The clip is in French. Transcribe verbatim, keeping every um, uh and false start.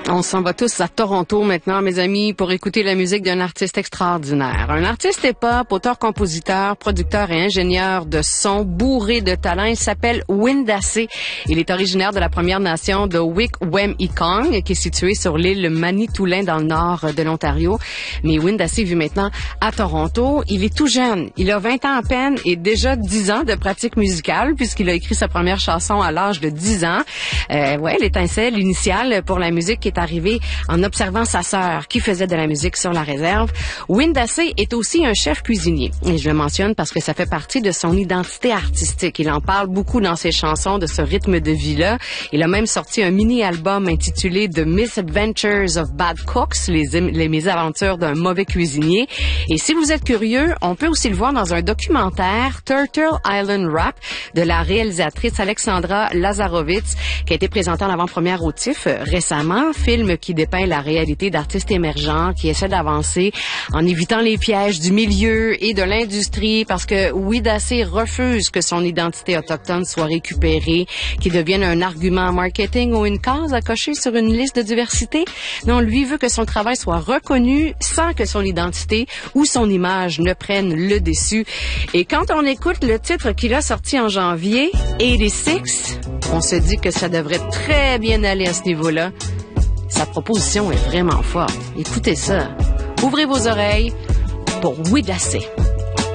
On s'en va tous à Toronto maintenant, mes amis, pour écouter la musique d'un artiste extraordinaire. Un artiste hip-hop, auteur-compositeur, producteur et ingénieur de son, bourré de talent. Il s'appelle Windacé. Il est originaire de la Première Nation de Wik-Wem-I-Kong, qui est située sur l'île Manitoulin dans le nord de l'Ontario. Mais Windacé vit maintenant à Toronto. Il est tout jeune. Il a vingt ans à peine et déjà dix ans de pratique musicale, puisqu'il a écrit sa première chanson à l'âge de dix ans. Euh, ouais, l'étincelle initiale pour la musique qui est arrivé en observant sa sœur qui faisait de la musique sur la réserve. Windacé est aussi un chef cuisinier. Et je le mentionne parce que ça fait partie de son identité artistique. Il en parle beaucoup dans ses chansons de ce rythme de vie-là. Il a même sorti un mini-album intitulé The Misadventures of Bad Cooks, les, les mésaventures d'un mauvais cuisinier. Et si vous êtes curieux, on peut aussi le voir dans un documentaire, Turtle Island Rap, de la réalisatrice Alexandra Lazarovitz, qui a été présentée en avant-première au T I F récemment. Film qui dépeint la réalité d'artistes émergents qui essaient d'avancer en évitant les pièges du milieu et de l'industrie, parce que Windacé refuse que son identité autochtone soit récupérée, qu'il devienne un argument marketing ou une case à cocher sur une liste de diversité. Non, lui veut que son travail soit reconnu sans que son identité ou son image ne prennent le dessus. Et quand on écoute le titre qu'il a sorti en janvier, quatre-vingt-six, on se dit que ça devrait très bien aller à ce niveau-là. Sa proposition est vraiment forte. Écoutez ça. Ouvrez vos oreilles pour Windacé.